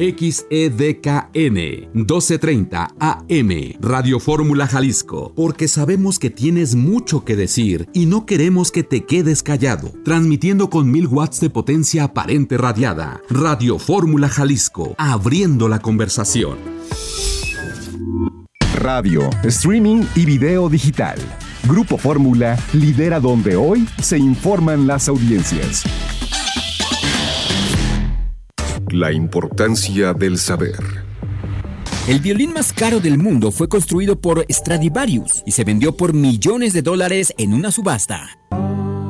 XEDKN 1230 AM, Radio Fórmula Jalisco, porque sabemos que tienes mucho que decir y no queremos que te quedes callado. Transmitiendo con 1000 watts de potencia aparente radiada. Radio Fórmula Jalisco, abriendo la conversación. Radio, streaming y video digital. Grupo Fórmula lidera donde hoy se informan las audiencias. La importancia del saber. El violín más caro del mundo fue construido por Stradivarius y se vendió por millones de dólares en una subasta.